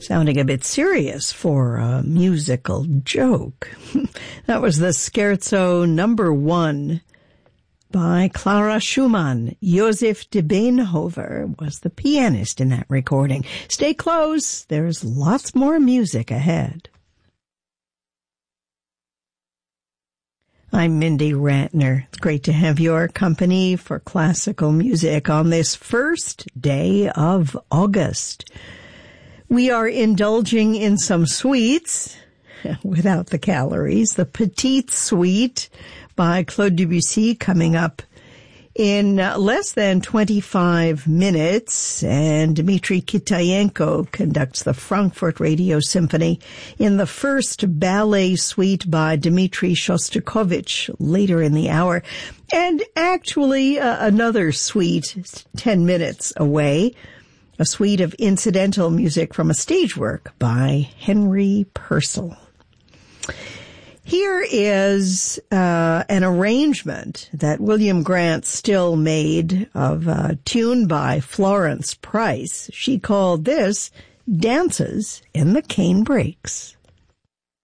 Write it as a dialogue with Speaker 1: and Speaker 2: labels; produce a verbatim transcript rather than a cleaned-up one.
Speaker 1: Sounding a bit serious for a musical joke. That was the Scherzo number one by Clara Schumann. Joseph de Beenhover was the pianist in that recording. Stay close. There's lots more music ahead. I'm Mindy Ratner. It's great to have your company for classical music on this first day of August. We are indulging in some sweets without the calories. The Petite Suite by Claude Debussy coming up in less than twenty-five minutes. And Dmitry Kitayenko conducts the Frankfurt Radio Symphony in the first ballet suite by Dmitry Shostakovich later in the hour. And actually uh, another suite ten minutes away. A suite of incidental music from a stage work by Henry Purcell. Here is uh, an arrangement that William Grant Still made of a tune by Florence Price. She called this Dances in the Cane Brakes.